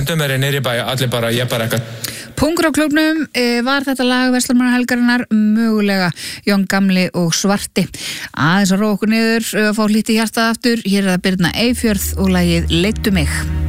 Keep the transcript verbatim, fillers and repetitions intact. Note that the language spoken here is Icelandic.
stundum er ég niður í bæ, allir bara, ég bara eitthvað. Pungur á klúbnum var þetta lag Verslunarmannahelgarinnar mögulega Jón Gamli og Svarti. Aðeins að róa okkur niður, fá lítið hjartað aftur. Hér er það Birna Eyfjörð og lagið Leiddu mig.